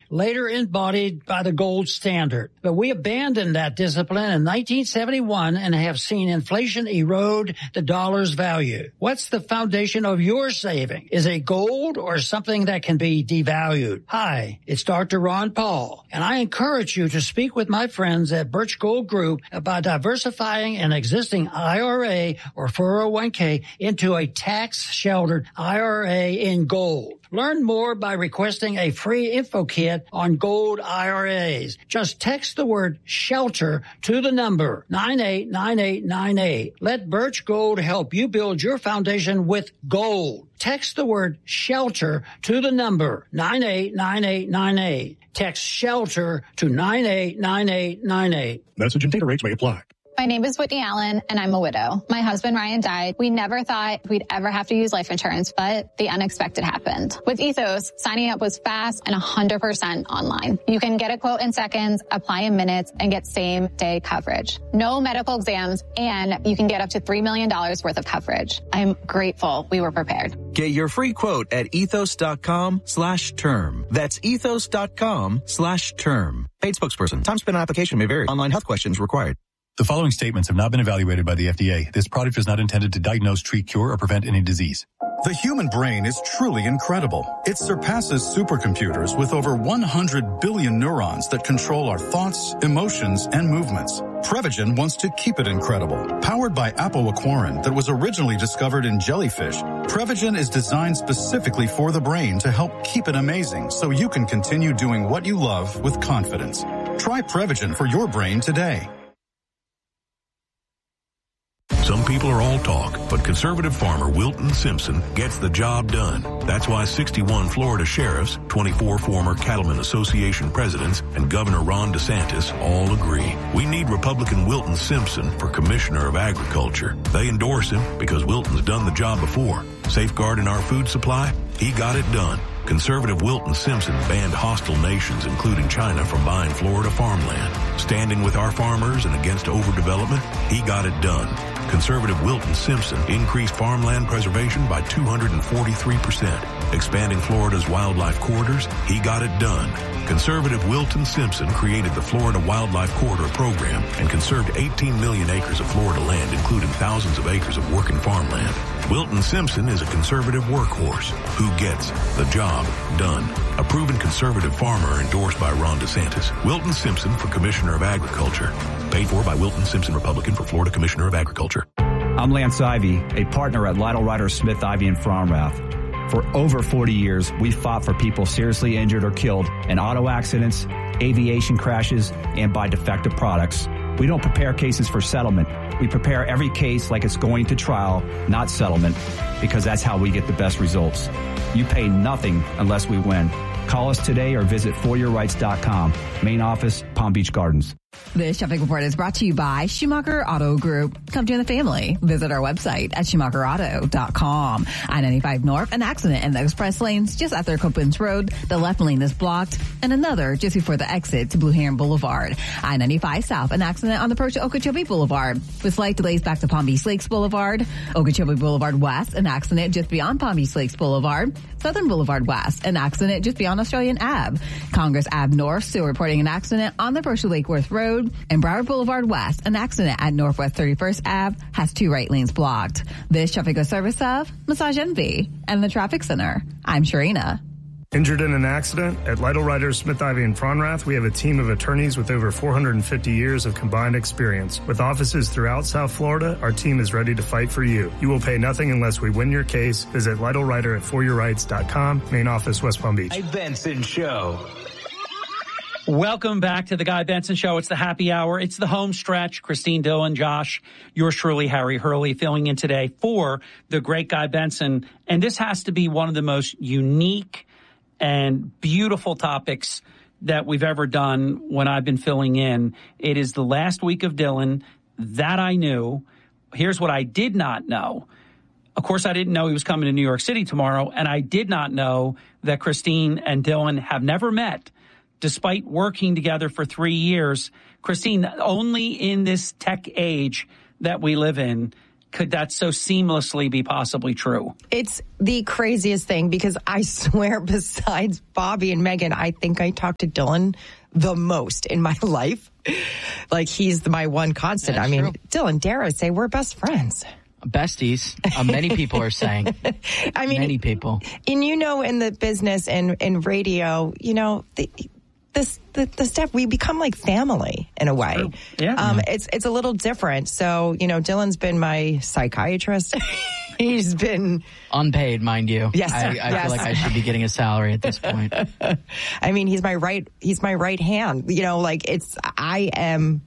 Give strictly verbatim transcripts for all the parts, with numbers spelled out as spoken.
later embodied by the gold standard. But we abandoned that discipline in nineteen seventy-one and have seen inflation erode the dollar's value. What's the foundation of your saving? Is it gold or something that can be devalued? Hi, it's Doctor Ron Paul, and I encourage you to speak with my friends at Birch Gold Group about diversifying an existing I R A or four oh one k into a tax-sheltered I R A in gold. Learn more by requesting a free info kit on gold I R As. Just text the word SHELTER to the number nine eight nine eight nine eight. Let Birch Gold help you build your foundation with gold. Text the word SHELTER to the number nine eight nine eight nine eight. Text SHELTER to nine eight nine eight nine eight. Message and data rates may apply. My name is Whitney Allen, and I'm a widow. My husband, Ryan, died. We never thought we'd ever have to use life insurance, but the unexpected happened. With Ethos, signing up was fast and one hundred percent online. You can get a quote in seconds, apply in minutes, and get same-day coverage. No medical exams, and you can get up to three million dollars worth of coverage. I'm grateful we were prepared. Get your free quote at ethos.com slash term. That's ethos.com slash term. Paid spokesperson. Time spent on application may vary. Online health questions required. The following statements have not been evaluated by the F D A. This product is not intended to diagnose, treat, cure, or prevent any disease. The human brain is truly incredible. It surpasses supercomputers with over one hundred billion neurons that control our thoughts, emotions, and movements. Prevagen wants to keep it incredible. Powered by apoaquarin that was originally discovered in jellyfish, Prevagen is designed specifically for the brain to help keep it amazing so you can continue doing what you love with confidence. Try Prevagen for your brain today. Some people are all talk, but conservative farmer Wilton Simpson gets the job done. That's why sixty-one Florida sheriffs, twenty-four former Cattlemen Association presidents, and Governor Ron DeSantis all agree. We need Republican Wilton Simpson for Commissioner of Agriculture. They endorse him because Wilton's done the job before. Safeguarding our food supply? He got it done. Conservative Wilton Simpson banned hostile nations, including China, from buying Florida farmland. Standing with our farmers and against overdevelopment? He got it done. Conservative Wilton Simpson increased farmland preservation by two hundred forty-three percent. Expanding Florida's wildlife corridors? He got it done. Conservative Wilton Simpson created the Florida Wildlife Corridor Program and conserved eighteen million acres of Florida land, including thousands of acres of working farmland. Wilton Simpson is a conservative workhorse who gets the job done. A proven conservative farmer endorsed by Ron DeSantis. Wilton Simpson for Commissioner of Agriculture. Paid for by Wilton Simpson, Republican, for Florida Commissioner of Agriculture. I'm Lance Ivy, a partner at Lytle Ryder Smith Ivy in Fromrath. For over forty years, we fought for people seriously injured or killed in auto accidents, aviation crashes, and by defective products. We don't prepare cases for settlement. We prepare every case like it's going to trial, not settlement, because that's how we get the best results. You pay nothing unless we win. Call us today or visit for your rights dot com. Main office, Palm Beach Gardens. This traffic report is brought to you by Schumacher Auto Group. Come join the family. Visit our website at schumacher auto dot com. I ninety-five North, an accident in the express lanes just after Copens Road. The left lane is blocked, and another just before the exit to Blue Heron Boulevard. I ninety-five South, an accident on the approach to Okeechobee Boulevard with slight delays back to Palm Beach Lakes Boulevard. Okeechobee Boulevard West, an accident just beyond Palm Beach Lakes Boulevard. Southern Boulevard West, an accident just beyond Australian Ave. Congress Ave North, still reporting an accident on the approach to Lake Worth Road. And Broward Boulevard West, an accident at Northwest thirty-first Ave has two right lanes blocked. This traffic is service of Massage Envy and the Traffic Center. I'm Sharina. Injured in an accident? At Lytle Ryder Smith Ivy in Fromrath, we have a team of attorneys with over four hundred fifty years of combined experience. With offices throughout South Florida, our team is ready to fight for you. You will pay nothing unless we win your case. Visit Lytle Ryder at for your rights dot com. Main office, West Palm Beach. Guy Benson Show. Welcome back to the Guy Benson Show. It's the happy hour. It's the home stretch. Christine Dillon, Josh, yours truly, Harry Hurley, filling in today for the great Guy Benson. And this has to be one of the most unique and beautiful topics that we've ever done when I've been filling in. It is the last week of Dylan. That I knew. Here's what I did not know. Of course, I didn't know he was coming to New York City tomorrow, and I did not know that Christine and Dylan have never met, despite working together for three years. Christine, only in this tech age that we live in could that so seamlessly be possibly true? It's the craziest thing because I swear besides Bobby and Megan, I think I talk to Dylan the most in my life. Like he's the, my one constant. That's I mean, true. Dylan, dare I say we're best friends. Besties. Uh, many people are saying. I mean, many people. And you know, in the business and in radio, you know, the, this, the, the stuff, we become like family in a way. True. Yeah. Um, yeah. It's, it's a little different. So, you know, Dylan's been my psychiatrist. He's been unpaid, mind you. Yes, I, I yes. feel like I should be getting a salary at this point. I mean, he's my right, he's my right hand. You know, like it's, I am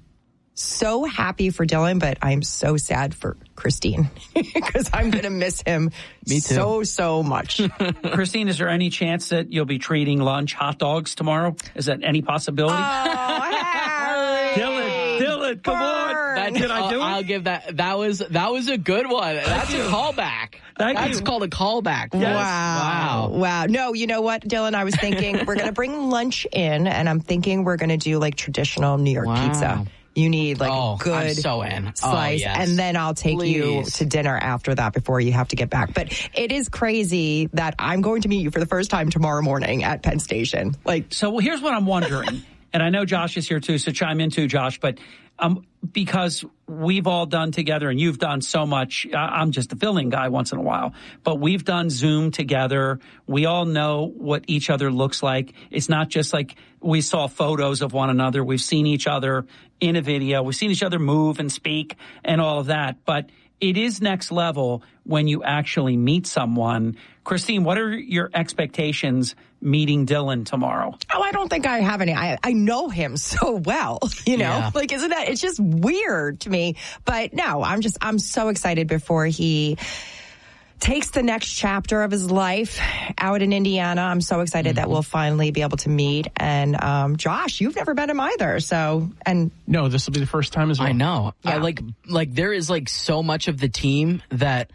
so happy for Dylan, but I'm so sad for Christine because I'm going to miss him Me too. so, so much. Christine, is there any chance that you'll be treating lunch hot dogs tomorrow? Is that any possibility? Oh, Harry. Dylan, Dylan, come on. That, Did I do I'll, it? I'll give that. That was that was a good one. That's you. a callback. Thank That's you. called a callback. Yes. Wow. Wow. Wow. No, you know what, Dylan? I was thinking we're going to bring lunch in, and I'm thinking we're going to do like traditional New York Wow. pizza. You need like Oh, a good I'm so in. slice, Oh, yes. and then I'll take you Please. to dinner after that before you have to get back. But it is crazy that I'm going to meet you for the first time tomorrow morning at Penn Station. Like, So well, here's what I'm wondering, and I know Josh is here too, so chime in too, Josh. But um, because we've all done together, and you've done so much. I'm just a filling guy once in a while, but we've done Zoom together. We all know what each other looks like. It's not just like we saw photos of one another. We've seen each other in a video. We've seen each other move and speak and all of that. But it is next level when you actually meet someone. Christine, what are your expectations meeting Dylan tomorrow? oh, I don't think I have any. I, I know him so well, you know, Yeah. like, isn't that, it's just weird to me. But no, I'm just, I'm so excited before he takes the next chapter of his life out in Indiana. I'm so excited Mm-hmm. that we'll finally be able to meet. And um, Josh, you've never met him either. So, and No, this will be the first time as well. I know. Yeah. I like like there is like so much of the team that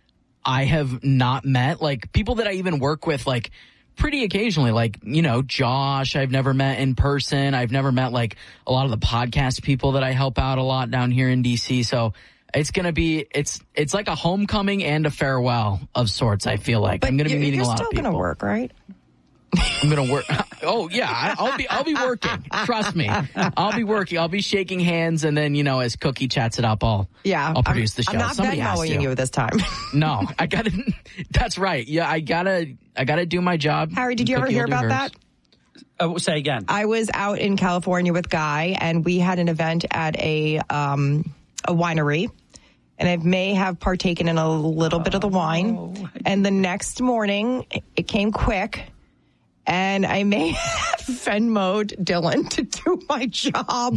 I have not met. Like people that I even work with like pretty occasionally, like, you know, Josh, I've never met in person. I've never met like a lot of the podcast people that I help out a lot down here in D C. So it's going to be, it's it's like a homecoming and a farewell of sorts, I feel like. but I'm going to be you're, meeting you're a lot still of people. going to work, right? I'm going to work. Oh, yeah. I- I'll be I'll be working. Trust me. I'll be working. I'll be shaking hands. And then, you know, as Cookie chats it up, I'll, Yeah. I'll produce I'm, the show. I'm not Somebody has Venmoing to. you this time. No, I got to. That's right. Yeah, I got to I got to do my job. Harry, did and you ever Cookie hear will do about hers. that? Uh, say again. I was out in California with Guy, and we had an event at a um, a winery. And I may have partaken in a little bit of the wine. And the next morning, it came quick. And I may have Venmo'd Dylan to do my job.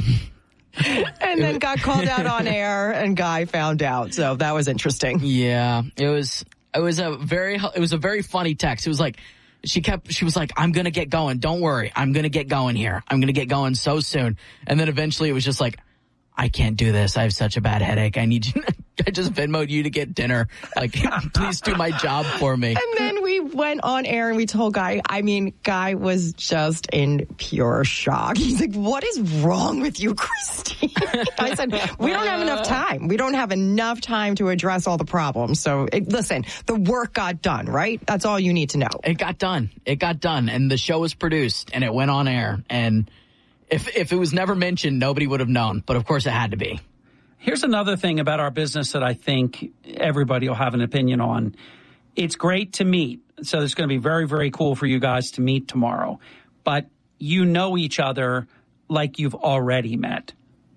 And then got called out on air, and Guy found out. So that was interesting. Yeah, it was. It was a very. It was a very funny text. It was like she kept. She was like, "I'm gonna get going. Don't worry. I'm gonna get going here. I'm gonna get going so soon." And then eventually, it was just like, I can't do this. I have such a bad headache. I need you. I just Venmo'd you to get dinner. Like, please do my job for me. And then we went on air and we told Guy, I mean, Guy was just in pure shock. He's like, what is wrong with you, Christine? I said, we don't have enough time. We don't have enough time to address all the problems. So it, listen, the work got done, right? That's all you need to know. It got done. It got done. And the show was produced and it went on air. And if if it was never mentioned, nobody would have known. But of course it had to be. Here's another thing about our business that I think everybody will have an opinion on. It's great to meet. So it's going to be very, very cool for you guys to meet tomorrow. But you know each other like you've already met.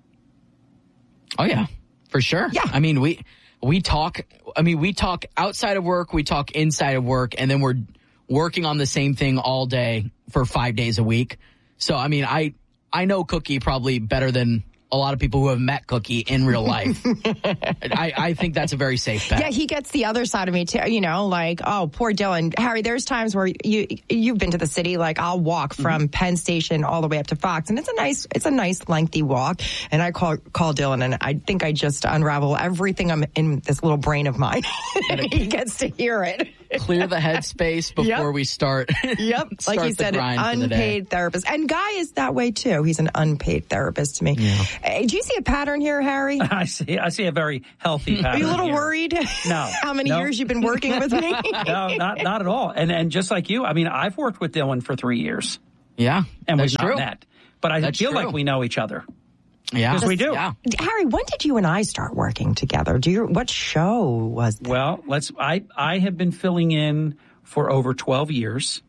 Oh, yeah, for sure. Yeah. I mean, we we talk. I mean, we talk outside of work. We talk inside of work. And then we're working on the same thing all day for five days a week. So, I mean, I I know Cookie probably better than a lot of people who have met Cookie in real life. I, I think that's a very safe bet. Yeah, he gets the other side of me too. You know, like, oh, poor Dylan. Harry, there's times where you you've been to the city. Like, I'll walk from mm-hmm. Penn Station all the way up to Fox, and it's a nice it's a nice lengthy walk. And I call call Dylan, and I think I just unravel everything I'm in this little brain of mine. He gets to hear it. clear the headspace before Yep. we start. Yep. start Like you the said, an grind for the day. unpaid therapist. And Guy is that way too. He's an unpaid therapist to me. Yeah. Hey, do you see a pattern here, Harry? I see. I see a very healthy pattern. Are you a little here. worried? No. How many No. years you've been working with me? No, not not at all. And and just like you, I mean, I've worked with Dylan for three years, Yeah, and that's we've true. not met. But I That's feel true. like we know each other. Yeah, Because we do. Yeah. Harry, when did you and I start working together? Do you? What show was that? Well, let's. I I have been filling in for over twelve years,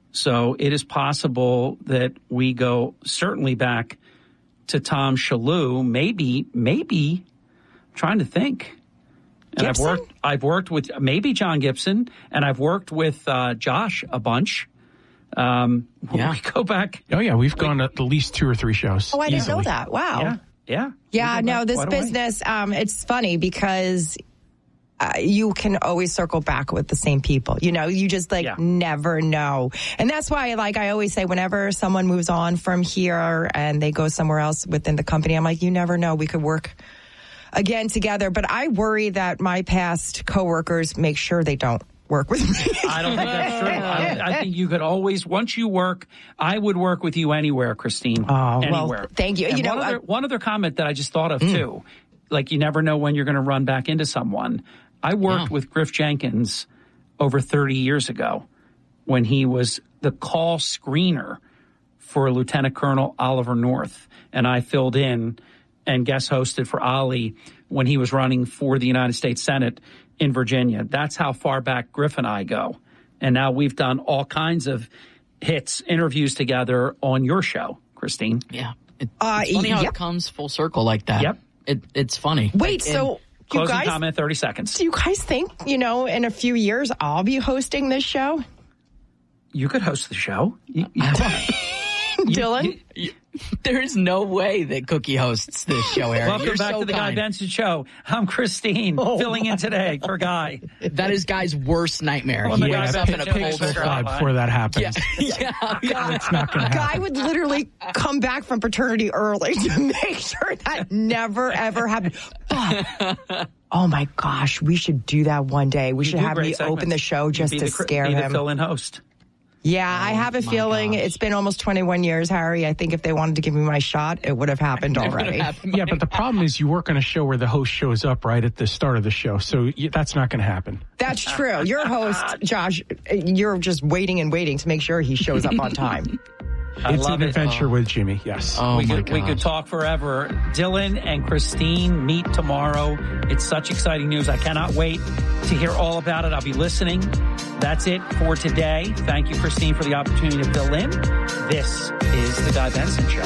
so it is possible that we go certainly back to Tom Shalhoub. Maybe, maybe. I'm trying to think. And Gibson? I've worked. I've worked with maybe John Gibson, and I've worked with uh, Josh a bunch. Um, Yeah. we go back. Oh, yeah. We've gone to at least two or three shows. Oh, I didn't know easily. that. Wow. Yeah, yeah, Yeah, We go no, back this quite a way. business, um, it's funny because uh, you can always circle back with the same people. You know, you just like Yeah. never know. And that's why, like, I always say whenever someone moves on from here and they go somewhere else within the company, I'm like, you never know. We could work again together. But I worry that my past coworkers make sure they don't work with me. I don't think that's true. I, I think you could always, once you work, I would work with you anywhere, Christine. Oh, well, anywhere. thank you. And You know, one, other, I- one other comment that I just thought of too, like you never know when you're going to run back into someone. I worked Yeah. with Griff Jenkins over thirty years ago when he was the call screener for Lieutenant Colonel Oliver North, and I filled in and guest hosted for Ollie when he was running for the United States Senate in Virginia. That's how far back Griff and I go. And now we've done all kinds of hits, interviews together on your show, Christine. Yeah. It, Uh, it's funny how yep. it comes full circle like that. Yep. It, it's funny. Wait, Like, in- so you Closing guys, comment, thirty seconds. do you guys think, you know, in a few years I'll be hosting this show? You could host the show. You, you, Dylan? there is no way that Cookie hosts this show, Aaron. welcome You're back so to the Guy kind. Benson Show. I'm Christine, filling in today for Guy. That is Guy's worst nightmare. Oh, he my wakes God, up in a pick- pick cold a sweat. side Before that happens. Yeah, yeah. It's not going to happen. Guy would literally come back from paternity early to make sure that never, ever happened. But, oh my gosh, we should do that one day. We You should do have great me segments. open the show You'd just be to the, cr- scare be the him. fill-in host. Yeah, I have a my feeling gosh. it's been almost twenty-one years, Harry. I think if they wanted to give me my shot, it would have happened already. Yeah, but the problem is you work on a show where the host shows up right at the start of the show. So y- that's not going to happen. That's true. Your host, Josh, you're just waiting and waiting to make sure he shows up on time. I it's love an it. adventure with Jimmy, yes. Oh, we my could we could gosh. talk forever. Dylan and Christine meet tomorrow. It's such exciting news. I cannot wait to hear all about it. I'll be listening. That's it for today. Thank you, Christine, for the opportunity to fill in. This is the Guy Benson Show.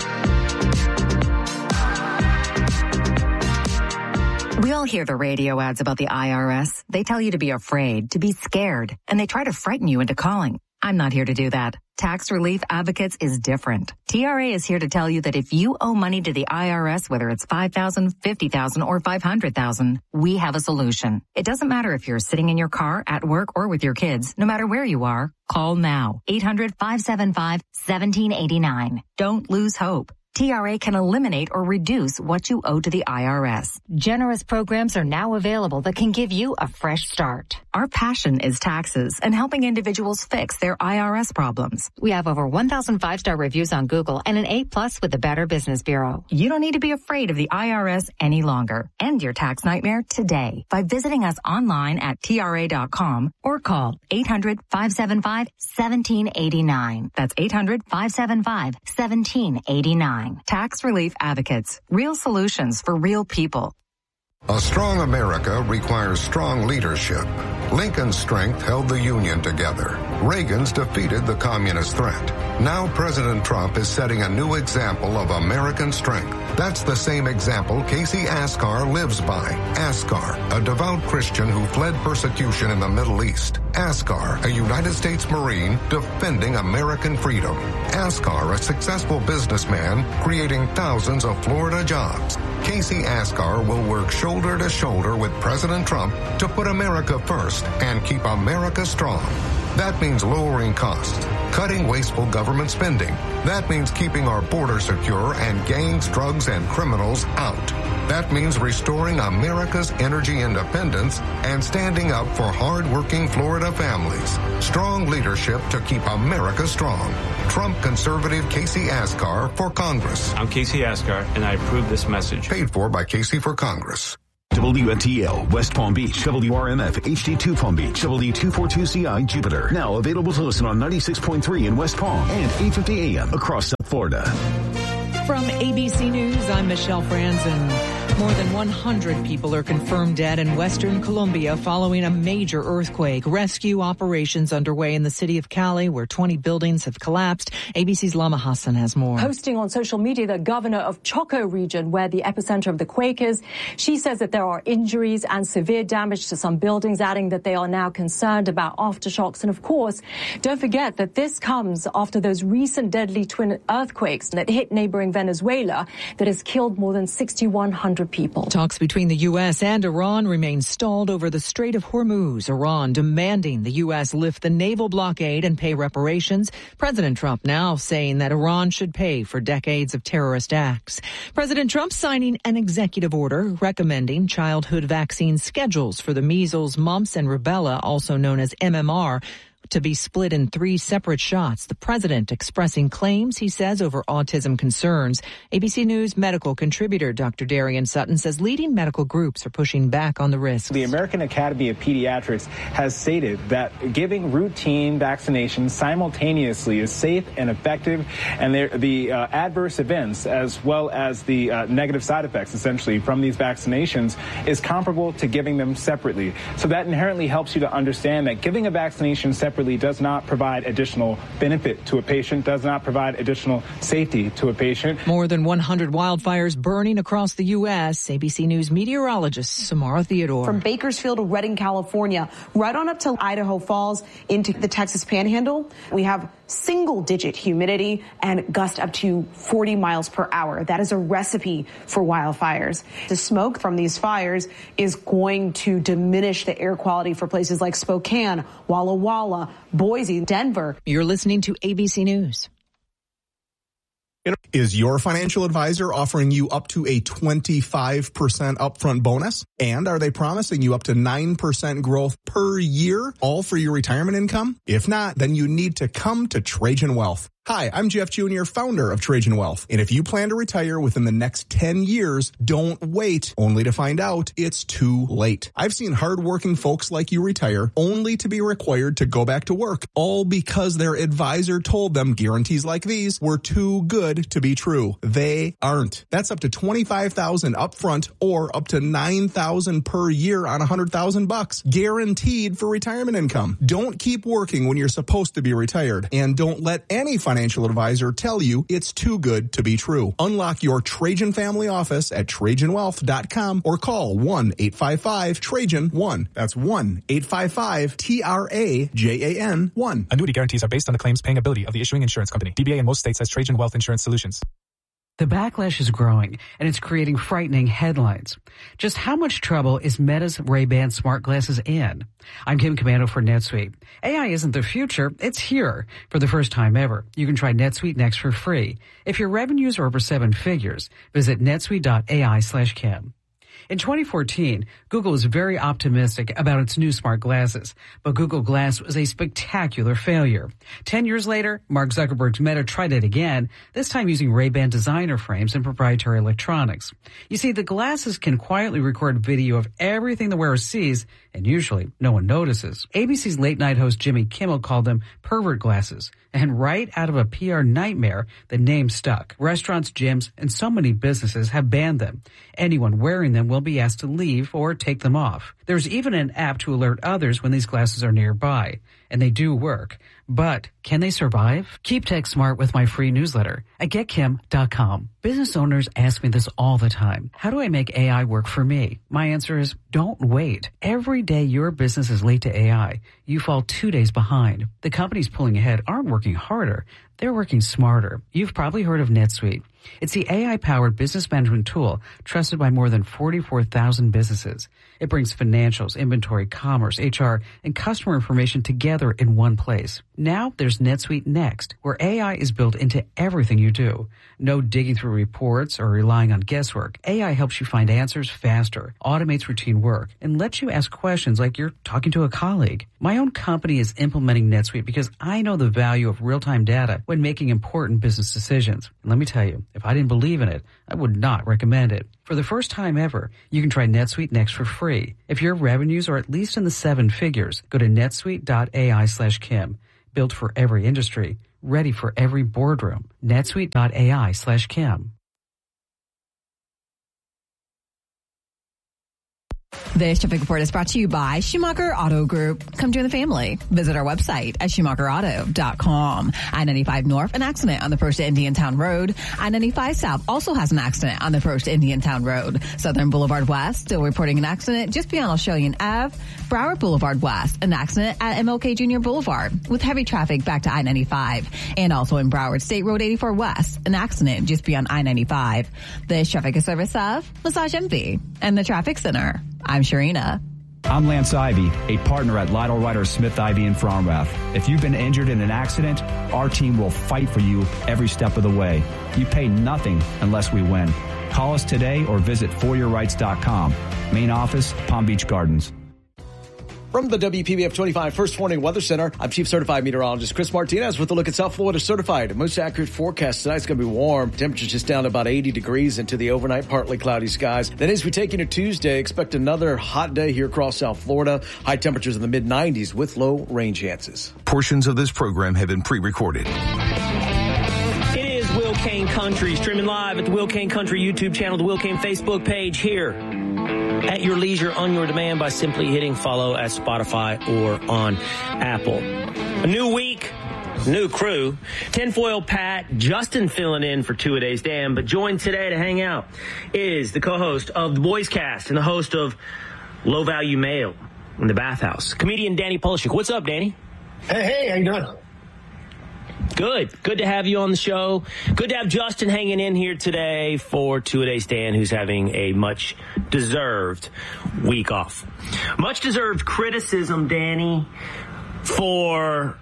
We all hear the radio ads about the I R S. They tell you to be afraid, to be scared, and they try to frighten you into calling. I'm not here to do that. Tax Relief Advocates is different. T R A is here to tell you that if you owe money to the I R S, whether it's five thousand dollars, fifty thousand dollars, or five hundred thousand dollars, we have a solution. It doesn't matter if you're sitting in your car, at work, or with your kids. No matter where you are, call now. eight hundred, five seven five, one seven eight nine. Don't lose hope. T R A can eliminate or reduce what you owe to the I R S. Generous programs are now available that can give you a fresh start. Our passion is taxes and helping individuals fix their I R S problems. We have over one thousand five-star reviews on Google and an A plus with the Better Business Bureau. You don't need to be afraid of the I R S any longer. End your tax nightmare today by visiting us online at T R A dot com or call eight hundred, five seven five, one seven eight nine. That's eight hundred, five seven five, one seven eight nine. Tax Relief Advocates. Real solutions for real people. A strong America requires strong leadership. Lincoln's strength held the Union together. Reagan's defeated the communist threat. Now President Trump is setting a new example of American strength. That's the same example Casey Askar lives by. Askar, a devout Christian who fled persecution in the Middle East. Askar, a United States Marine defending American freedom. Askar, a successful businessman creating thousands of Florida jobs. Casey Askar will work shoulder to shoulder with President Trump to put America first and keep America strong. That means lowering costs, cutting wasteful government spending. That means keeping our border secure and gangs, drugs, and criminals out. That means restoring America's energy independence and standing up for hard-working Florida families. Strong leadership to keep America strong. Trump conservative Casey Askar for Congress. I'm Casey Askar, and I approve this message. Paid for by Casey for Congress. W N T L, West Palm Beach, W R M F, H D two Palm Beach, W two forty-two C I, Jupiter. Now available to listen on ninety-six point three in West Palm and eight fifty A M across South Florida. From A B C News, I'm Michelle Franzen. More than one hundred people are confirmed dead in western Colombia following a major earthquake. Rescue operations underway in the city of Cali, where twenty buildings have collapsed. A B C's Lama Hassan has more. Posting on social media, the governor of Choco region, where the epicenter of the quake is, she says that there are injuries and severe damage to some buildings, adding that they are now concerned about aftershocks. And of course, don't forget that this comes after those recent deadly twin earthquakes that hit neighboring Venezuela that has killed more than six thousand one hundred people. Talks between the U S and Iran remain stalled over the Strait of Hormuz. Iran demanding the U S lift the naval blockade and pay reparations. President Trump now saying that Iran should pay for decades of terrorist acts. President Trump signing an executive order recommending childhood vaccine schedules for the measles, mumps, and rubella, also known as M M R, to be split in three separate shots. The president expressing claims, he says, over autism concerns. A B C News medical contributor Doctor Darian Sutton says leading medical groups are pushing back on the risk. The American Academy of Pediatrics has stated that giving routine vaccinations simultaneously is safe and effective, and the uh, adverse events as well as the uh, negative side effects essentially from these vaccinations is comparable to giving them separately. So that inherently helps you to understand that giving a vaccination separately does not provide additional benefit to a patient, does not provide additional safety to a patient. More than one hundred wildfires burning across the U S. A B C News meteorologist Samara Theodore. From Bakersfield to Redding, California, right on up to Idaho Falls into the Texas Panhandle, we have single-digit humidity and gust up to forty miles per hour. That is a recipe for wildfires. The smoke from these fires is going to diminish the air quality for places like Spokane, Walla Walla, Boise, Denver. You're listening to A B C News. Is your financial advisor offering you up to a twenty-five percent upfront bonus? And are they promising you up to nine percent growth per year, all for your retirement income? If not, then you need to come to Trajan Wealth. Hi, I'm Jeff Junior, founder of Trajan Wealth. And if you plan to retire within the next ten years, don't wait only to find out it's too late. I've seen hardworking folks like you retire only to be required to go back to work, all because their advisor told them guarantees like these were too good to be true. They aren't. That's up to twenty-five thousand dollars upfront or up to nine thousand dollars per year on one hundred thousand bucks, guaranteed for retirement income. Don't keep working when you're supposed to be retired, and don't let any financial financial advisor tell you it's too good to be true. Unlock your Trajan family office at Trajan Wealth dot com or call one eight five five Trajan one. That's one eight five five T R A J A N one. Annuity guarantees are based on the claims paying ability of the issuing insurance company. D B A in most states has Trajan Wealth Insurance Solutions. The backlash is growing, and it's creating frightening headlines. Just how much trouble is Meta's Ray-Ban smart glasses in? I'm Kim Commando for NetSuite. A I isn't the future, it's here. For the first time ever, you can try NetSuite Next for free. If your revenues are over seven figures, visit netsuite.ai slash Kim. In twenty fourteen, Google was very optimistic about its new smart glasses, but Google Glass was a spectacular failure. Ten years later, Mark Zuckerberg's Meta tried it again, this time using Ray-Ban designer frames and proprietary electronics. You see, the glasses can quietly record video of everything the wearer sees, and usually no one notices. A B C's late-night host Jimmy Kimmel called them pervert glasses, and right out of a P R nightmare, the name stuck. Restaurants, gyms, and so many businesses have banned them. Anyone wearing them will be asked to leave or take them off. There's even an app to alert others when these glasses are nearby, and they do work. But can they survive? Keep tech smart with my free newsletter at get kim dot com. Business owners ask me this all the time. How do I make A I work for me? My answer is don't wait. Every day your business is late to A I, you fall two days behind. The companies pulling ahead aren't working harder. They're working smarter. You've probably heard of NetSuite. It's the A I-powered business management tool trusted by more than forty-four thousand businesses. It brings financials, inventory, commerce, H R, and customer information together in one place. Now there's NetSuite Next, where A I is built into everything you do. No digging through reports or relying on guesswork. A I helps you find answers faster, automates routine work, and lets you ask questions like you're talking to a colleague. My own company is implementing NetSuite because I know the value of real-time data when making important business decisions. And let me tell you, if I didn't believe in it, I would not recommend it. For the first time ever, you can try NetSuite Next for free. If your revenues are at least in the seven figures, go to netsuite.ai slash Kim. Built for every industry, ready for every boardroom. netsuite.ai slash Kim. This traffic report is brought to you by Schumacher Auto Group. Come join the family. Visit our website at schumacher auto dot com. I ninety-five North, an accident on the approach to Indiantown Road. I ninety-five South also has an accident on the approach to Indiantown Road. Southern Boulevard West still reporting an accident just beyond Australian Avenue. Broward Boulevard West, an accident at M L K Junior Boulevard with heavy traffic back to I ninety-five. And also in Broward, State Road eighty-four West, an accident just beyond I ninety-five. This traffic is service of Massage Envy and the Traffic Center. I'm Sharina. I'm Lance Ivy, a partner at Lytle Ryder Smith Ivy in Fromrath. If you've been injured in an accident, our team will fight for you every step of the way. You pay nothing unless we win. Call us today or visit for your rights dot com. Main office, Palm Beach Gardens. From the W P B F twenty-five First Warning Weather Center, I'm Chief Certified Meteorologist Chris Martinez with a look at South Florida Certified. Most accurate forecast tonight's going to be warm. Temperatures just down to about eighty degrees into the overnight partly cloudy skies. Then as we take into Tuesday, expect another hot day here across South Florida. High temperatures in the mid nineties with low rain chances. Portions of this program have been pre-recorded. It is Will Kane Country, streaming live at the Will Kane Country YouTube channel, the Will Kane Facebook page here. At your leisure, on your demand, by simply hitting follow at Spotify or on Apple. A new week, new crew. Tinfoil Pat, Justin filling in for Two-A-Days Dan, but joined today to hang out is the co-host of The Boys Cast and the host of Low Value Mail in the Bathhouse, comedian Danny Polishuk. What's up, Danny? Hey, hey, how you doing? Good. Good to have you on the show. Good to have Justin hanging in here today for Two-A-Days Dan, who's having a much-deserved week off. Much-deserved criticism, Danny, for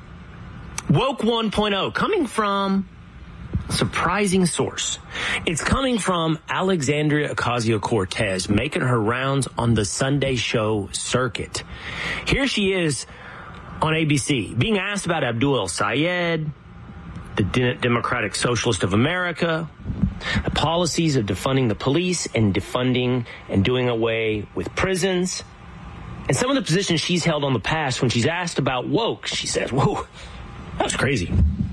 Woke one point oh, coming from a surprising source. It's coming from Alexandria Ocasio-Cortez, making her rounds on the Sunday show circuit. Here she is on A B C, being asked about Abdul El-Sayed, the De- Democratic Socialist of America, the policies of defunding the police and defunding and doing away with prisons, and some of the positions she's held on the past. When she's asked about woke, she says, whoa, that was crazy.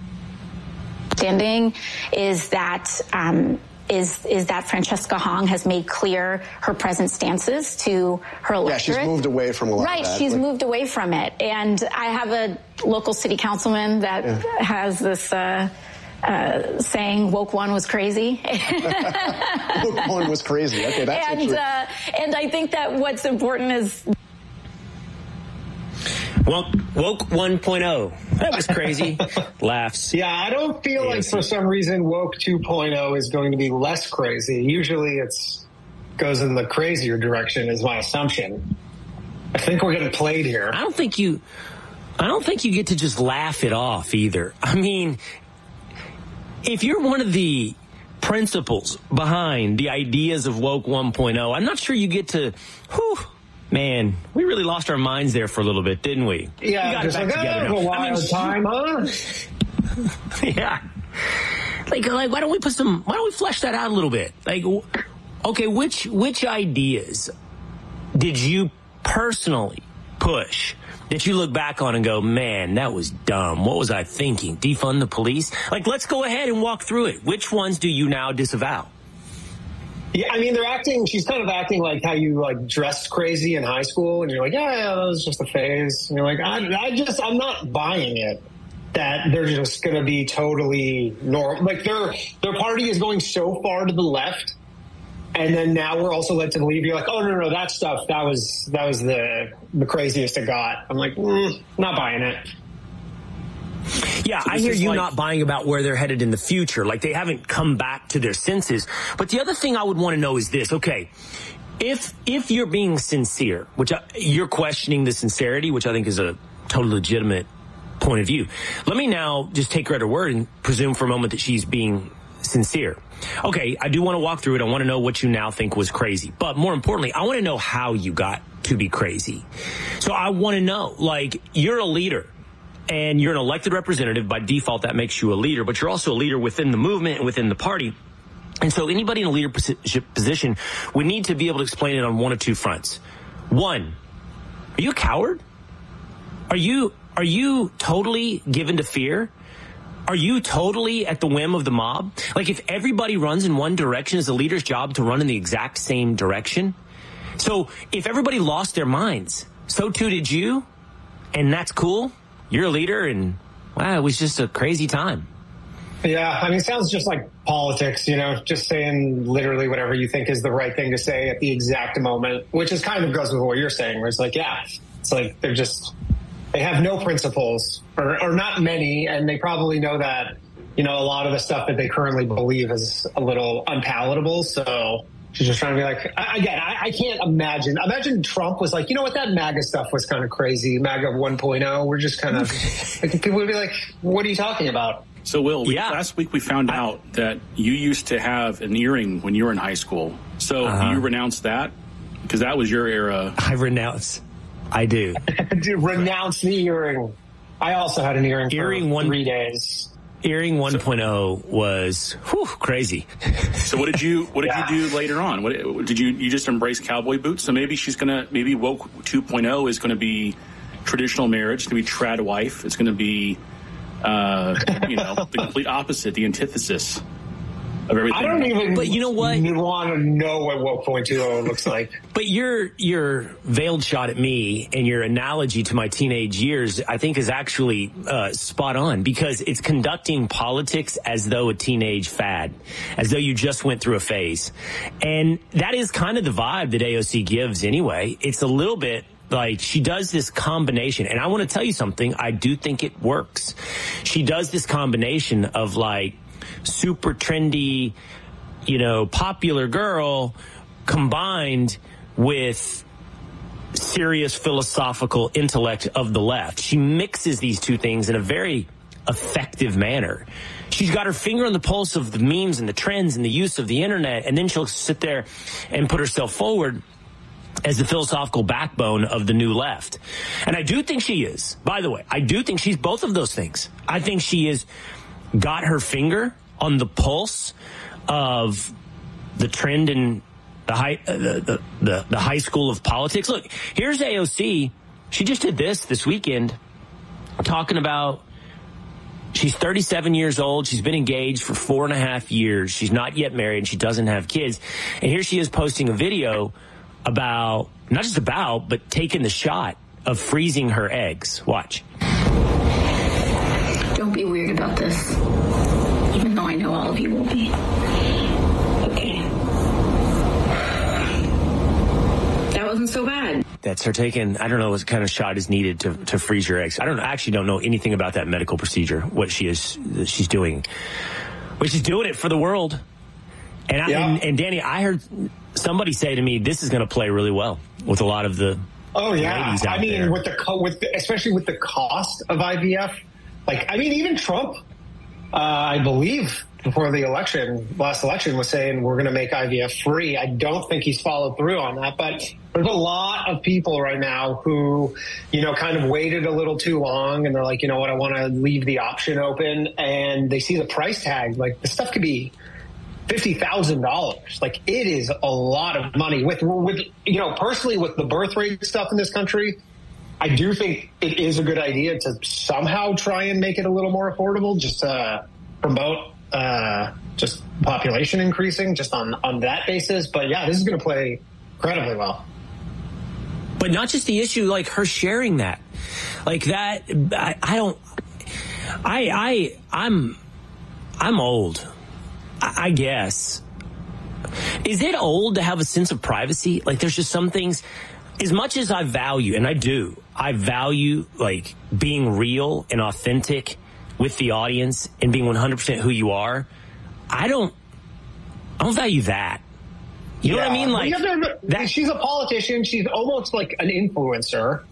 Standing is that um, is is that Francesca Hong has made clear her present stances to her electorate. Yeah, she's moved away from a lot right, of that. Right, she's like, moved away from it. And I have a local city councilman that yeah. has this uh, uh, saying, woke one was crazy. Woke one was crazy. Okay, that's and, uh, and I think that what's important is... Woke, woke one point oh. That was crazy. Laughs. Yeah, I don't feel yeah, like for some reason woke two point oh is going to be less crazy. Usually it's goes in the crazier direction is my assumption. I think we're getting played here. I don't think you I don't think you get to just laugh it off either. I mean, if you're one of the principles behind the ideas of woke one point oh, I'm not sure you get to whew, man, we really lost our minds there for a little bit, didn't we? Yeah, we got just it back like, together oh, now. a wild I mean, time, huh? yeah. Like, like, why don't we put some, why don't we flesh that out a little bit? Like, okay, which, which ideas did you personally push that you look back on and go, man, that was dumb. What was I thinking? Defund the police? Like, let's go ahead and walk through it. Which ones do you now disavow? Yeah, I mean, they're acting, she's kind of acting like how you, like, dressed crazy in high school, and you're like, yeah, yeah, that was just a phase. And you're like, I, I just, I'm not buying it that they're just going to be totally normal. Like, their their party is going so far to the left, and then now we're also led to believe, you're like, oh, no, no, no, that stuff, that was that was the, the craziest it got. I'm like, mm, not buying it. Yeah, so I hear you like, not buying about where they're headed in the future. Like, they haven't come back to their senses. But the other thing I would want to know is this. Okay, if if you're being sincere, which I, you're questioning the sincerity, which I think is a totally legitimate point of view. Let me now just take her at her word and presume for a moment that she's being sincere. Okay, I do want to walk through it. I want to know what you now think was crazy. But more importantly, I want to know how you got to be crazy. So I want to know, like, you're a leader and you're an elected representative. By default, that makes you a leader, but you're also a leader within the movement and within the party. And so anybody in a leadership position would need to be able to explain it on one or two fronts. One, are you a coward? Are you, are you totally given to fear? Are you totally at the whim of the mob? Like, if everybody runs in one direction, is the leader's job to run in the exact same direction? So if everybody lost their minds, so too did you, and that's cool. You're a leader, and wow, it was just a crazy time. Yeah, I mean, it sounds just like politics, you know, just saying literally whatever you think is the right thing to say at the exact moment, which is kind of goes with what you're saying, where it's like, yeah, it's like they're just... They have no principles, or, or not many, and they probably know that, you know, a lot of the stuff that they currently believe is a little unpalatable. So she's just trying to be like, again, I, I can't imagine. Imagine Trump was like, you know what, that MAGA stuff was kind of crazy. MAGA one point oh, we're just kind of, like, people would be like, what are you talking about? So, Will, we, yeah. last week we found out that you used to have an earring when you were in high school. So uh-huh. do you renounce that? Because that was your era. I renounce. I do. Dude, renounce the earring. I also had an earring, earring for one, three days. Earring one point oh was whew, crazy. So what did you what did yeah. you do later on? What did you you just embrace cowboy boots? So maybe she's gonna maybe woke two point oh is gonna be traditional marriage. It's gonna be trad wife. It's gonna be uh, you know the complete opposite, the antithesis of everything. I don't even but you know what? want to know what woke point two oh looks like. But your your veiled shot at me and your analogy to my teenage years, I think, is actually uh, spot on, because it's conducting politics as though a teenage fad, as though you just went through a phase. And that is kind of the vibe that A O C gives anyway. It's a little bit like she does this combination. And I want to tell you something. I do think it works. She does this combination of like super trendy, you know, popular girl combined with serious philosophical intellect of the left. She mixes these two things in a very effective manner. She's got her finger on the pulse of the memes and the trends and the use of the internet, and then she'll sit there and put herself forward as the philosophical backbone of the new left. And I do think she is, by the way, I do think she's both of those things. I think she is got her finger on the pulse of the trend in the high, uh, the, the, the, the high school of politics. Look, here's A O C. She just did this this weekend, talking about she's thirty-seven years old. She's been engaged for four and a half years. She's not yet married, and she doesn't have kids. And here she is posting a video about, not just about, but taking the shot of freezing her eggs. Watch. Don't be weird about this, even though I know all of you will be. Okay. That wasn't so bad. That's her taking, I don't know what kind of shot is needed to, to freeze your eggs. I don't I actually don't know anything about that medical procedure, what she is, she's doing. But she's doing it for the world. And, I, yeah. and, and Danny, I heard somebody say to me, this is going to play really well with a lot of the Oh, yeah. ladies out I mean, there. with the, with the, especially with the cost of I V F. Like, I mean, even Trump, uh, I believe, before the election, last election, was saying we're going to make I V F free. I don't think he's followed through on that. But there's a lot of people right now who, you know, kind of waited a little too long. And they're like, you know what, I want to leave the option open. And they see the price tag. Like, this stuff could be fifty thousand dollars. Like, it is a lot of money. With, with, you know, personally, with the birth rate stuff in this country, I do think it is a good idea to somehow try and make it a little more affordable, just to promote uh, just population increasing just on, on that basis. But yeah, this is going to play incredibly well. But not just the issue, like her sharing that, like that. I, I don't, I, I, I'm, I'm old, I, I guess. Is it old to have a sense of privacy? Like, there's just some things, as much as I value, and I do, I value like being real and authentic with the audience and being one hundred percent who you are. I don't, I don't value that. You know yeah. what I mean? Like, well, to, that, she's a politician. She's almost like an influencer.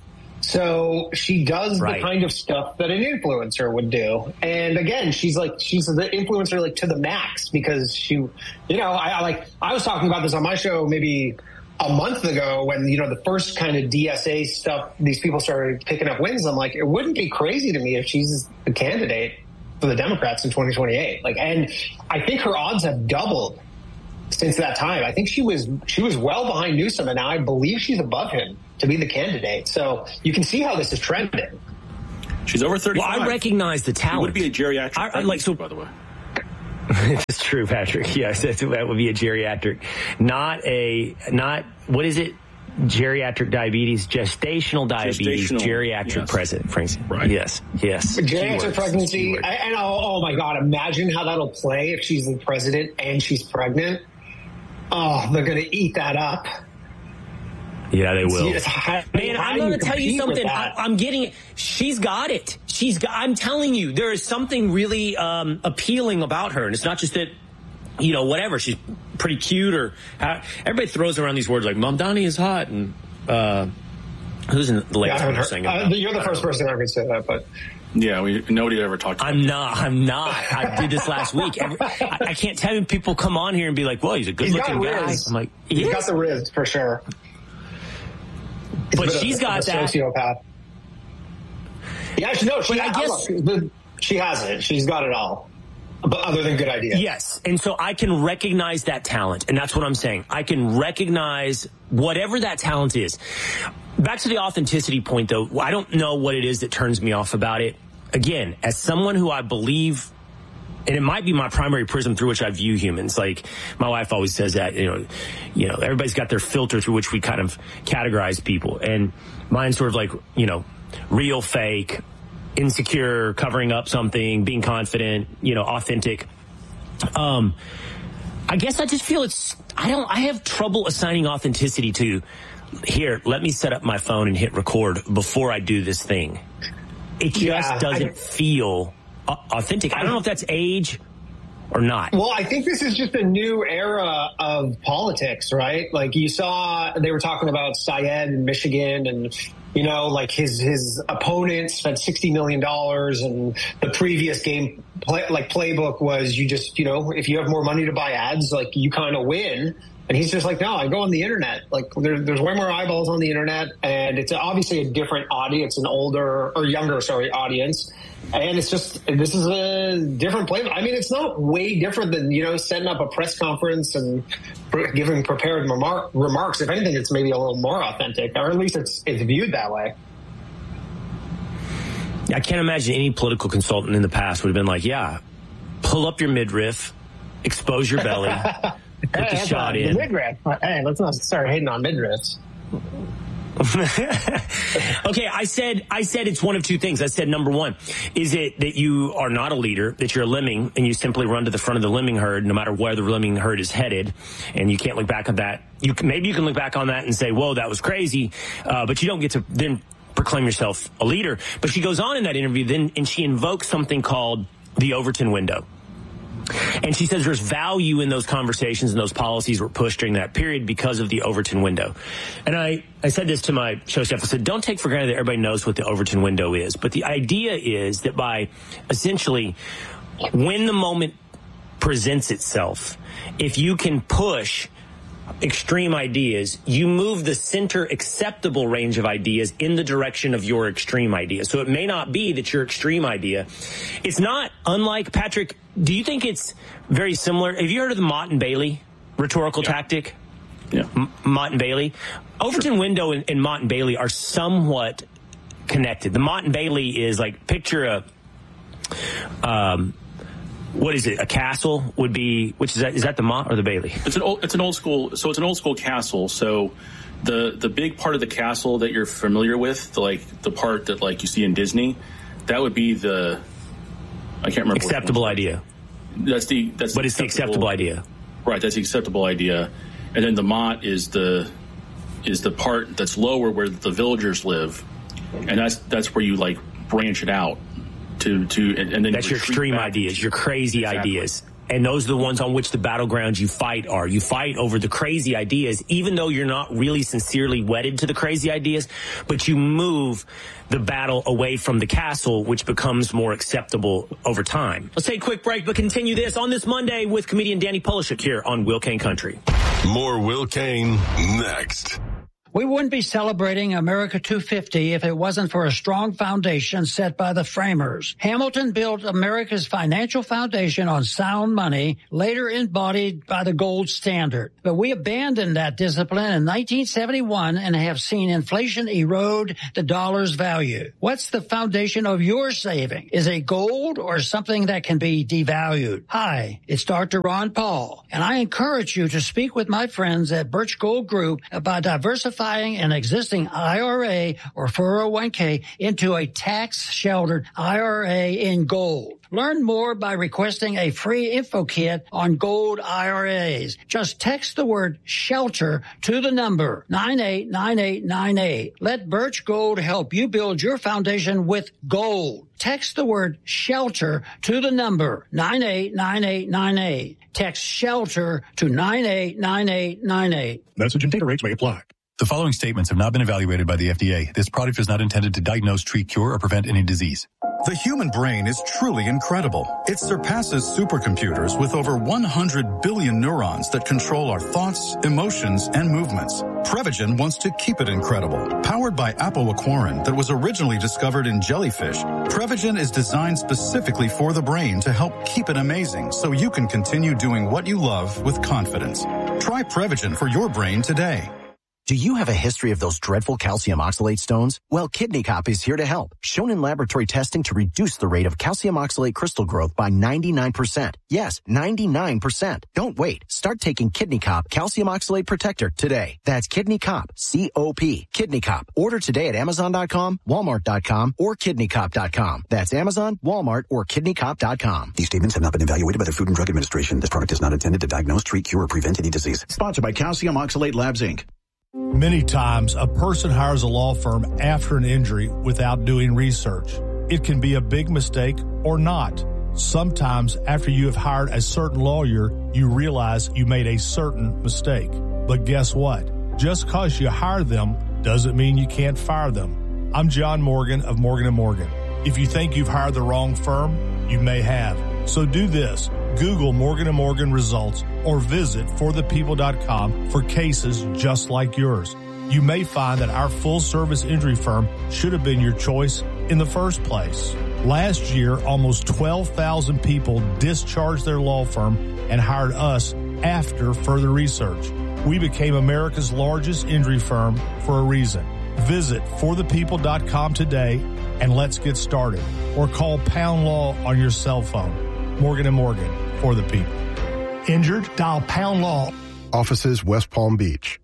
So she does Right. the kind of stuff that an influencer would do. And again, she's like, she's the influencer like to the max because she, you know, I, I like, I was talking about this on my show maybe a month ago when, you know, the first kind of D S A stuff, these people started picking up wins. I'm like, it wouldn't be crazy to me if she's the candidate for the Democrats in twenty twenty-eight. Like, and I think her odds have doubled since that time. I think she was, she was well behind Newsom, and now I believe she's above him to be the candidate. So you can see how this is trending. She's over thirty-five. Well, I recognize the talent. She would be a geriatric I, I like so. by the way. It's true, Patrick. Yes, that would be a geriatric, not a not what is it? Geriatric diabetes, gestational diabetes, Gestational, geriatric yes. president. Frank. Right. Yes. Yes. Geriatric Keywords. pregnancy. Keywords. I, and oh, oh my God, imagine how that'll play if she's the president and she's pregnant. Oh, they're going to eat that up. Yeah, they will. It's- how- Man, how I'm do going to you tell you compete with something. I, that? I'm getting it. She's got it. She's got, I'm telling you, there is something really um, appealing about her. And it's not just that, you know, whatever. She's pretty cute or how, everybody throws around these words like Mom Donnie is hot. And uh, who's in the Yeah, I latest haven't one heard- saying uh, it? you're the first person I could say that, but Yeah, we nobody ever talked about I'm not. I'm not. I did this last week. Every, I, I can't tell you people come on here and be like, well, he's a good he's looking got guy. Riz. I'm like, he's yes. got the Riz for sure. He's But a bit she's of, got of a that. sociopath. Yeah, she, no, she, But I I guess- guess the, she has it. She's got it all, but other than good ideas. Yes. And so I can recognize that talent. And that's what I'm saying. I can recognize whatever that talent is. Back to the authenticity point, though, I don't know what it is that turns me off about it. Again, as someone who I believe, and it might be my primary prism through which I view humans. Like my wife always says that, you know, you know, everybody's got their filter through which we kind of categorize people. And mine's sort of like, you know, real, fake, insecure, covering up something, being confident, you know, authentic. Um, I guess I just feel it's, I don't, I have trouble assigning authenticity to, here, let me set up my phone and hit record before I do this thing. It just Yeah, doesn't I- feel uh, authentic. I don't know if that's age or not. Well, I think this is just a new era of politics, right? Like you saw, they were talking about Syed in Michigan, and you know, like his his opponent spent sixty million dollars, and the previous game play, like playbook was you just, you know, if you have more money to buy ads, like you kind of win. And he's just like, no, I go on the internet. Like there, there's way more eyeballs on the internet, and it's obviously a different audience, an older or younger, sorry, audience. And it's just, this is a different play. I mean, it's not way different than, you know, setting up a press conference and giving prepared remar- remarks. If anything, it's maybe a little more authentic, or at least it's it's viewed that way. I can't imagine any political consultant in the past would have been like, yeah, pull up your midriff, expose your belly, put Hey, the that's shot not- in. Midriff. Hey, let's not start hating on midriffs. Okay, I said I said it's one of two things. I said number one, is it that you are not a leader, that you're a lemming, and you simply run to the front of the lemming herd, no matter where the lemming herd is headed, and you can't look back on that. You can, maybe you can look back on that and say, "Whoa, that was crazy," uh, but you don't get to then proclaim yourself a leader. But she goes on in that interview, then, and she invokes something called the Overton window. And she says there's value in those conversations and those policies were pushed during that period because of the Overton window. And I, I said this to my show staff. I said, don't take for granted that everybody knows what the Overton window is. But the idea is that by essentially when the moment presents itself, if you can push extreme ideas, you move the center acceptable range of ideas in the direction of your extreme idea. So it may not be that your extreme idea, it's not unlike, Patrick, do you think it's very similar? Have you heard of the Mott and Bailey rhetorical yeah. tactic? Yeah. M- Mott and Bailey. Overton window and, and Mott and Bailey are somewhat connected. The Mott and Bailey is like, picture a, um, what is it? A castle would be, which is that? Is that the Mott or the Bailey? It's an old, it's an old school. So it's an old school castle. So the the big part of the castle that you're familiar with, the like the part that like you see in Disney, that would be the I can't remember. Acceptable idea. That's the that's. But it's the acceptable idea. Right. That's the acceptable idea, and then the Mott is the is the part that's lower where the villagers live, and that's that's where you like branch it out. To, to and, and then that's your extreme ideas, your crazy exactly. ideas. And those are the ones on which the battlegrounds you fight are. You fight over the crazy ideas, even though you're not really sincerely wedded to the crazy ideas, but you move the battle away from the castle, which becomes more acceptable over time. Let's take a quick break, but continue this on this Monday with comedian Danny Polishuk here on Will Kane Country. More Will Kane next. We wouldn't be celebrating America two fifty if it wasn't for a strong foundation set by the framers. Hamilton built America's financial foundation on sound money, later embodied by the gold standard. But we abandoned that discipline in nineteen seventy-one and have seen inflation erode the dollar's value. What's the foundation of your saving? Is it gold or something that can be devalued? Hi, it's Doctor Ron Paul, and I encourage you to speak with my friends at Birch Gold Group about diversifying an existing I R A or four oh one k into a tax-sheltered I R A in gold. Learn more by requesting a free info kit on gold I R As. Just text the word shelter to the number nine eight nine eight nine eight. Let Birch Gold help you build your foundation with gold. Text the word shelter to the number nine eight nine eight nine eight. Text shelter to nine eight nine eight nine eight. Message and data rates may apply. The following statements have not been evaluated by the F D A. This product is not intended to diagnose, treat, cure, or prevent any disease. The human brain is truly incredible. It surpasses supercomputers with over one hundred billion neurons that control our thoughts, emotions, and movements. Prevagen wants to keep it incredible. Powered by apoaquarin that was originally discovered in jellyfish, Prevagen is designed specifically for the brain to help keep it amazing so you can continue doing what you love with confidence. Try Prevagen for your brain today. Do you have a history of those dreadful calcium oxalate stones? Well, Kidney Cop is here to help. Shown in laboratory testing to reduce the rate of calcium oxalate crystal growth by ninety-nine percent. Yes, ninety-nine percent. Don't wait. Start taking Kidney Cop Calcium Oxalate Protector today. That's Kidney Cop, C O P. Kidney Cop. Order today at Amazon dot com, Walmart dot com, or Kidney Cop dot com. That's Amazon, Walmart, or Kidney Cop dot com. These statements have not been evaluated by the Food and Drug Administration. This product is not intended to diagnose, treat, cure, or prevent any disease. Sponsored by Calcium Oxalate Labs, Incorporated. Many times, a person hires a law firm after an injury without doing research. It can be a big mistake or not. Sometimes, after you have hired a certain lawyer, you realize you made a certain mistake. But guess what? Just because you hired them doesn't mean you can't fire them. I'm John Morgan of Morgan and Morgan. If you think you've hired the wrong firm, you may have. So do this. Google Morgan and Morgan results or visit for the people dot com for cases just like yours. You may find that our full-service injury firm should have been your choice in the first place. Last year, almost twelve thousand people discharged their law firm and hired us after further research. We became America's largest injury firm for a reason. Visit for the people dot com today and let's get started. Or call Pound Law on your cell phone. Morgan and Morgan, for the people. Injured? Dial Pound Law. Offices, West Palm Beach.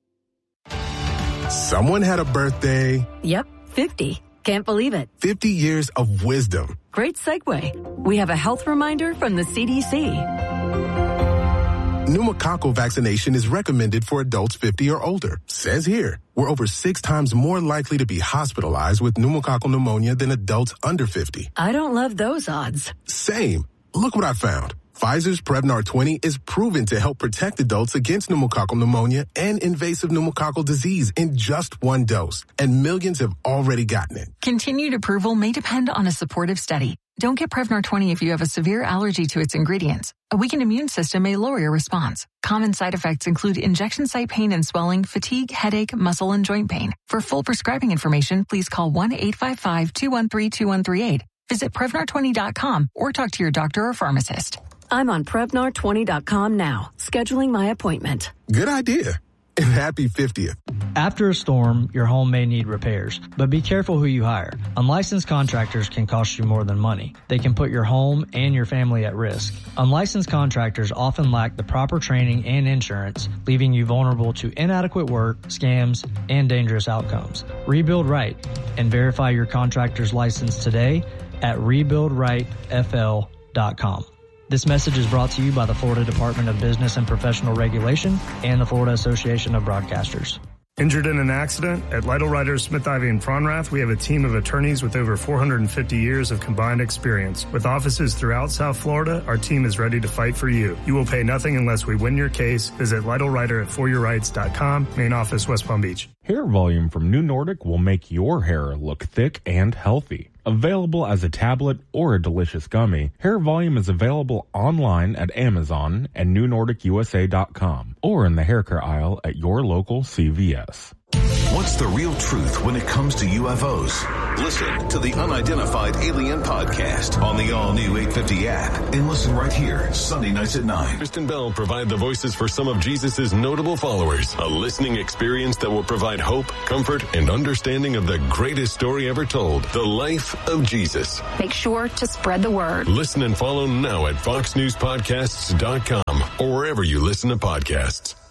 Someone had a birthday. Yep, fifty. Can't believe it. fifty years of wisdom. Great segue. We have a health reminder from the C D C. Pneumococcal vaccination is recommended for adults fifty or older. Says here, we're over six times more likely to be hospitalized with pneumococcal pneumonia than adults under fifty. I don't love those odds. Same. Look what I found. Pfizer's Prevnar twenty is proven to help protect adults against pneumococcal pneumonia and invasive pneumococcal disease in just one dose. And millions have already gotten it. Continued approval may depend on a supportive study. Don't get Prevnar twenty if you have a severe allergy to its ingredients. A weakened immune system may lower your response. Common side effects include injection site pain and swelling, fatigue, headache, muscle, and joint pain. For full prescribing information, please call one eight five five, two one three, two one three eight. Visit Prevnar twenty dot com or talk to your doctor or pharmacist. I'm on Prevnar twenty dot com now, scheduling my appointment. Good idea. And happy fiftieth. After a storm, your home may need repairs, but be careful who you hire. Unlicensed contractors can cost you more than money. They can put your home and your family at risk. Unlicensed contractors often lack the proper training and insurance, leaving you vulnerable to inadequate work, scams, and dangerous outcomes. Rebuild right and verify your contractor's license today at rebuild right f l dot com. This message is brought to you by the Florida Department of Business and Professional Regulation and the Florida Association of Broadcasters. Injured in an accident? At Lytle Ryder Smith Ivy and Fronrath, we have a team of attorneys with over four hundred fifty years of combined experience. With offices throughout South Florida, our team is ready to fight for you. You will pay nothing unless we win your case. Visit Lytle Ryder at for your rights dot com, main office, West Palm Beach. Hair Volume from New Nordic will make your hair look thick and healthy. Available as a tablet or a delicious gummy, Hair Volume is available online at Amazon and new nordic u s a dot com or in the hair care aisle at your local C V S. What's the real truth when it comes to U F Os? Listen to the Unidentified Alien Podcast on the all-new eight fifty app and listen right here Sunday nights at nine. Kristen Bell provide the voices for some of Jesus' notable followers. A listening experience that will provide hope, comfort, and understanding of the greatest story ever told, the life of Jesus. Make sure to spread the word. Listen and follow now at fox news podcasts dot com or wherever you listen to podcasts.